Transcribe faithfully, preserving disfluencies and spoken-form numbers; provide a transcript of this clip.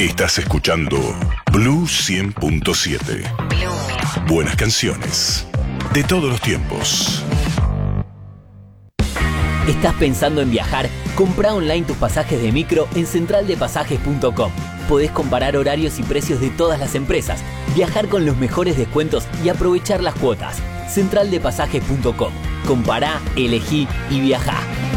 Estás escuchando Blue cien punto siete. Buenas canciones de todos los tiempos. ¿Estás pensando en viajar? Comprá online tus pasajes de micro en central de pasajes punto com. Podés comparar horarios y precios de todas las empresas, viajar con los mejores descuentos y aprovechar las cuotas. central de pasajes punto com. Compará, elegí y viajá.